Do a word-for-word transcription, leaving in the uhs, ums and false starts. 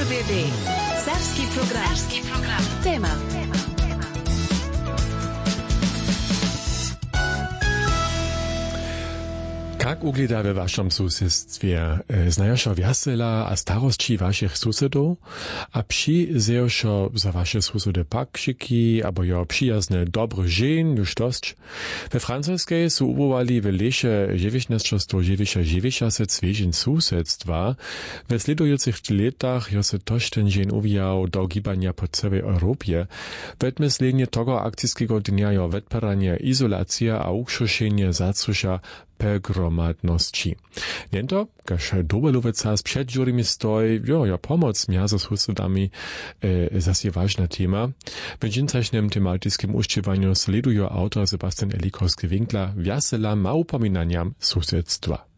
R D D. Serbski program. Serbski program. Tema. Jak ugleda we waszym susedztwie? Znajoszo wiasela a starości waszych susedów? A psi zejoszo za wasze susedy pakrzyki, abo jo przyjazne dobre żeń, już dość? We francuskiej su ubowali w lesie dziewięćnaście dziewięćdziesiąt swieżin susedstwa. We sledujących latach jo se toż ten żeń uwijał do gibania po całej Europie. W myśleniu tego akcyjskiego dnia jo wetparanie, izolacja a ukrzyszenie zacusia pegromadności. Niento, każ dobeloweca z przedżurimi stoi, jo, jo, pomoc miazo z husudami, e, zas je ważna tema. W dzięczaśnym tematyckim uszczywaniu sledują autor Sebastian Elikowski-Winkler wiasela ma upominaniam susedstwa.